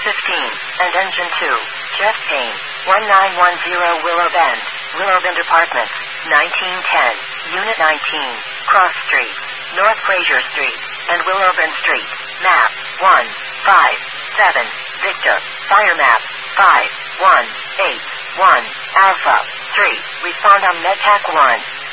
and Engine 2, Jeff Payne, 1910 Willow Bend, Apartments, 1910, Unit 19, Cross Street, North Fraser Street, and Willow Bend Street, map 157, Victor, fire map 5181, Alpha 3, respond on MedTac 1.